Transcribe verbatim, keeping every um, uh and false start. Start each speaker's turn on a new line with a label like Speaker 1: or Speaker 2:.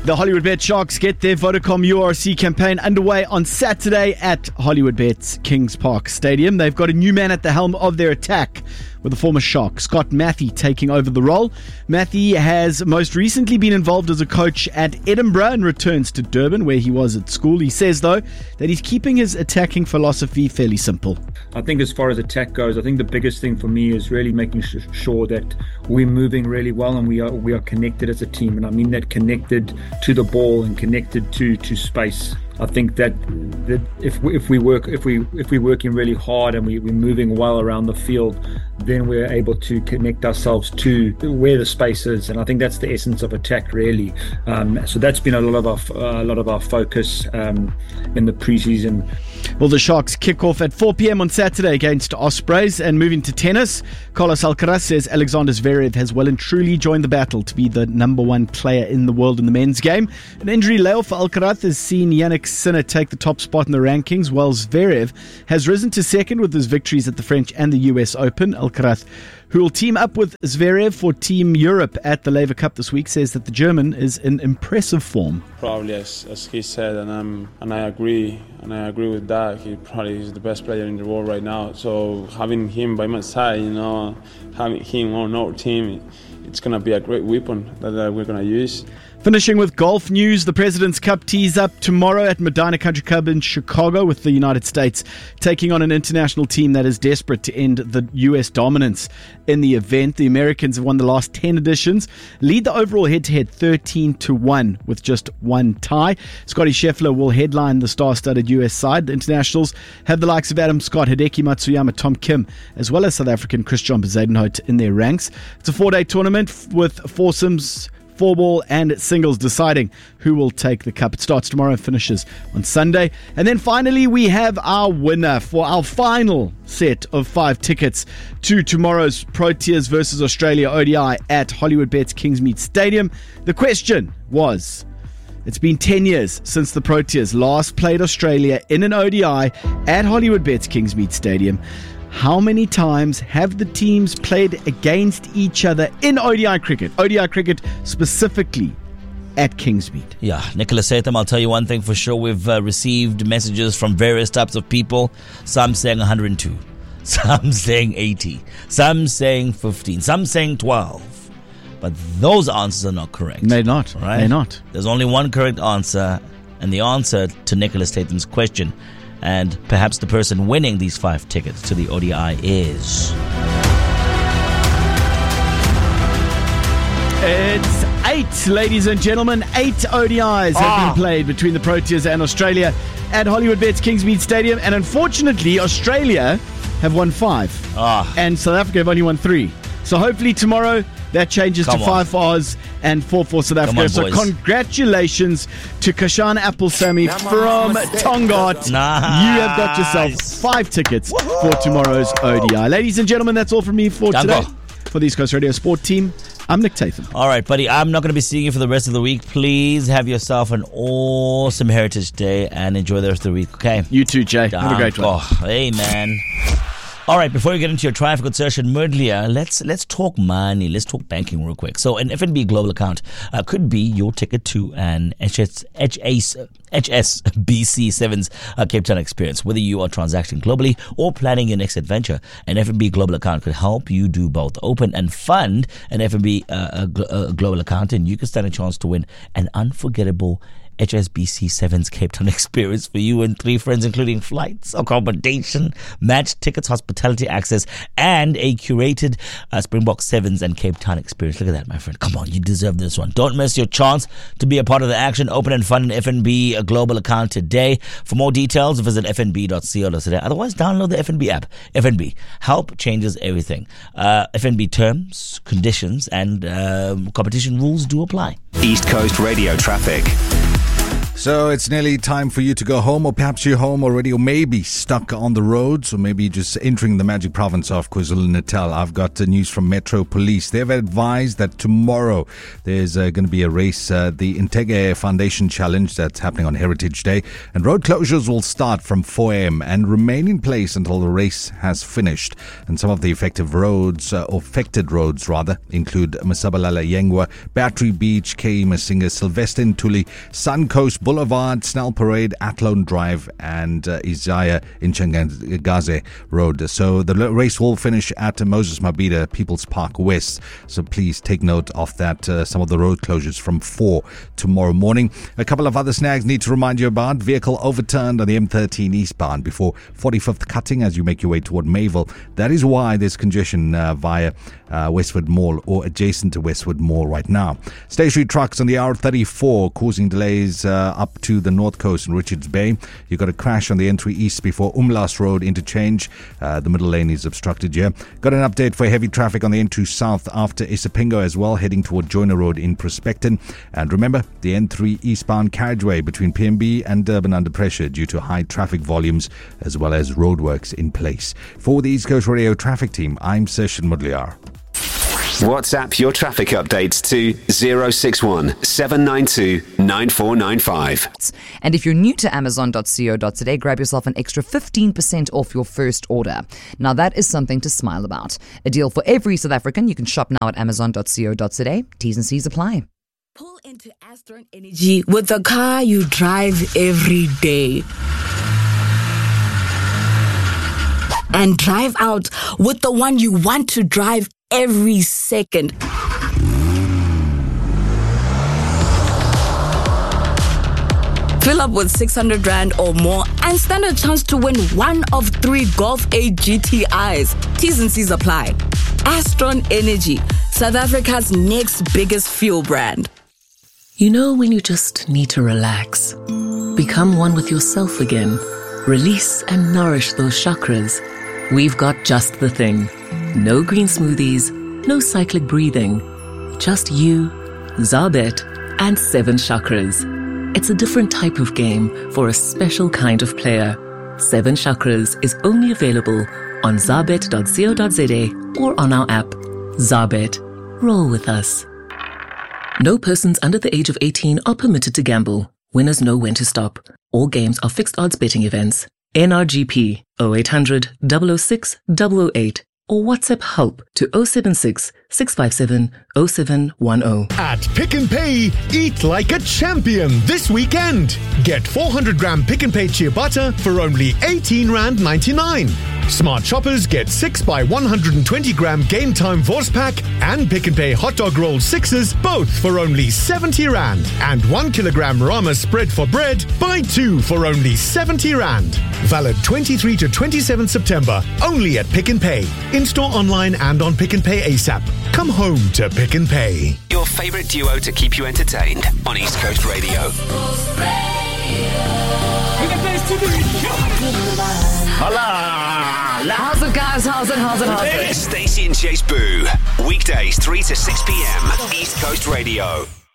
Speaker 1: The Hollywoodbet Sharks get their Vodacom U R C campaign underway on Saturday at Hollywoodbet's Kings Park Stadium. They've got a new man at the helm of their attack, with the former Shark, Scott Matthey, taking over the role. Matthey has most recently been involved as a coach at Edinburgh and returns to Durban, where he was at school. He says, though, that he's keeping his attacking philosophy fairly simple.
Speaker 2: I think as far as attack goes, I think the biggest thing for me is really making sh- sure that we're moving really well and we are we are connected as a team. And I mean that connected to the ball and connected to, to space. I think that, that if we, if we work if we if we're working really hard and we, we're moving well around the field, then we're able to connect ourselves to where the space is, and I think that's the essence of attack, really. Um, so that's been a lot of our uh, a lot of our focus um, in the preseason.
Speaker 1: Well, the Sharks kick off at four p.m. on Saturday against Ospreys. And moving to tennis, Carlos Alcaraz says Alexander Zverev has well and truly joined the battle to be the number one player in the world in the men's game. An injury layoff for Alcaraz has seen Yannick Sinner take the top spot in the rankings, while Zverev has risen to second with his victories at the French and the U S Open. Alcaraz, who will team up with Zverev for Team Europe at the Laver Cup this week, says that the German is in impressive form.
Speaker 3: Probably, as, as he said, and um, and I agree, and I agree with that. He probably is the best player in the world right now. So having him by my side, you know, having him on our team, it's going to be a great weapon that uh, we're going to use.
Speaker 1: Finishing with golf news, the President's Cup tees up tomorrow at Medina Country Club in Chicago, with the United States taking on an international team that is desperate to end the U S dominance in the event. The Americans have won the last ten editions, lead the overall head-to-head thirteen to one with just one tie. Scotty Scheffler will headline the star-studded U S side. The internationals have the likes of Adam Scott, Hideki Matsuyama, Tom Kim, as well as South African Christian Bezuidenhout in their ranks. It's a four-day tournament with foursomes, four ball and singles deciding who will take the cup. It starts tomorrow and finishes on Sunday. And then finally, we have our winner for our final set of five tickets to tomorrow's Proteas versus Australia O D I at Hollywoodbet's Kingsmead Stadium. The question was, it's been ten years since the Proteas last played Australia in an O D I at Hollywoodbet's Kingsmead Stadium. How many times have the teams played against each other in O D I cricket? O D I cricket specifically at Kingsmead.
Speaker 4: Yeah, Nicholas Satham, I'll tell you one thing for sure. We've uh, received messages from various types of people. Some saying one hundred two. Some saying eighty. Some saying fifteen. Some saying twelve. But those answers are not correct.
Speaker 1: They're not.
Speaker 4: Right?
Speaker 1: They're not.
Speaker 4: There's only one correct answer. And the answer to Nicholas Satham's question, and perhaps the person winning these five tickets to the O D I, is...
Speaker 1: It's eight, ladies and gentlemen. Eight O D Is have
Speaker 4: Ah.
Speaker 1: been played between the Proteas and Australia at Hollywoodbet's Kingsmead Stadium. And unfortunately, Australia have won five.
Speaker 4: Ah.
Speaker 1: And South Africa have only won three. So hopefully tomorrow that changes
Speaker 4: Come
Speaker 1: to
Speaker 4: on.
Speaker 1: five for Oz and four for South Africa.
Speaker 4: on,
Speaker 1: so
Speaker 4: boys.
Speaker 1: congratulations to Kashan Appelsamy from Tongaat.
Speaker 4: Nice.
Speaker 1: You have got yourself five tickets for tomorrow's O D I. Ladies and gentlemen, that's all from me for
Speaker 4: Dango.
Speaker 1: today. For the East Coast Radio Sport team, I'm Nick Tatham.
Speaker 4: All right, buddy, I'm not going to be seeing you for the rest of the week. Please have yourself an awesome Heritage Day and enjoy the rest of the week, okay?
Speaker 1: You too, Jay. Have a great one.
Speaker 4: Oh, hey, man. All right, before we get into your Triumph Concession Murdlia, let's let's talk money. Let's talk banking real quick. So an F N B Global account uh, could be your ticket to an H S, H S B C sevens uh, Cape Town experience. Whether you are transacting globally or planning your next adventure, an F N B Global account could help you do both. Open and fund an F N B uh, a, a Global account, and you can stand a chance to win an unforgettable H S B C sevens Cape Town experience for you and three friends, including flights, accommodation, match tickets, hospitality access, and a curated uh, Springbok sevens and Cape Town experience. Look at that, my friend. Come on, you deserve this one. Don't miss your chance to be a part of the action. Open and fund an F N B a Global account today. For more details, visit f n b dot co dot za. Otherwise, download the F N B app. F N B, help changes everything. Uh, F N B terms, conditions, and um, competition rules do apply.
Speaker 5: East Coast Radio traffic. So it's nearly time for you to go home, or perhaps you're home already, or maybe stuck on the roads, or maybe just entering the magic province of KwaZulu-Natal. I've got uh, news from Metro Police. They've advised that tomorrow there's uh, going to be a race, uh, the Intege Foundation Challenge, that's happening on Heritage Day, and road closures will start from four a.m. and remain in place until the race has finished. And some of the effective roads, uh, or affected roads rather, include Masabalala Yengwa, Battery Beach, K. Masinga, Sylvester Ntuli, Sun Coast Boulevard, Snell Parade, Athlone Drive, and uh, Isaiah in Nchangaze Road. So the race will finish at Moses Mabhida People's Park West. So please take note of that. Uh, some of the road closures from four tomorrow morning. A couple of other snags need to remind you about. Vehicle overturned on the M thirteen eastbound before forty-fifth cutting as you make your way toward Mayville. That is why there's congestion uh, via uh, Westwood Mall or adjacent to Westwood Mall right now. Stationary trucks on the R thirty-four causing delays uh, up to the North Coast in Richards Bay. You've got a crash on the N three East before Umlas Road interchange. Uh, the middle lane is obstructed here. Got an update for heavy traffic on the N two South after Isipingo as well, heading toward Joyner Road in Prospecton. And remember, the N three eastbound carriageway between P M B and Durban under pressure due to high traffic volumes as well as roadworks in place. For the East Coast Radio Traffic Team, I'm Session Mudliar.
Speaker 6: WhatsApp your traffic updates to zero six one seven nine two nine four nine five.
Speaker 7: And if you're new to amazon dot co dot za, grab yourself an extra fifteen percent off your first order. Now that is something to smile about. A deal for every South African. You can shop now at amazon dot co dot za. T's and C's apply.
Speaker 8: Pull into Astron Energy with the car you drive every day. And drive out with the one you want to drive every second. Fill up with six hundred rand or more and stand a chance to win one of three Golf eight G T Is. T's and C's apply. Astron Energy, South Africa's next biggest fuel brand.
Speaker 9: You know when you just need to relax, become one with yourself again, release and nourish those chakras. We've got just the thing. No green smoothies, no cyclic breathing. Just you, Zabet, and seven chakras. It's a different type of game for a special kind of player. Seven Chakras is only available on zabet dot co dot za or on our app. Zabet. Roll with us. No persons under the age of eighteen are permitted to gamble. Winners know when to stop. All games are fixed odds betting events. N R G P oh eight hundred, double oh six, double oh eight or WhatsApp help to oh seven six, six five seven, oh seven one oh.
Speaker 10: At Pick n Pay, eat like a champion this weekend. Get four hundred gram Pick n Pay ciabatta for only eighteen rand ninety-nine. Smart shoppers get six by one hundred twenty gram Game Time Vors Pack and Pick n Pay hot dog roll sixes, both for only seventy rand. And one kilogram Rama spread for bread, buy two for only seventy rand. Valid twenty-third to twenty-seventh September, only at Pick n Pay. In-store, online and on Pick n Pay ASAP. Come home to Pick n Pay.
Speaker 6: Your favourite duo to keep you entertained on East Coast Radio.
Speaker 7: How's it, guys? How's it? How's it? How's it?
Speaker 6: Stacey and Chase Boo. Weekdays three to six p.m. East Coast Radio.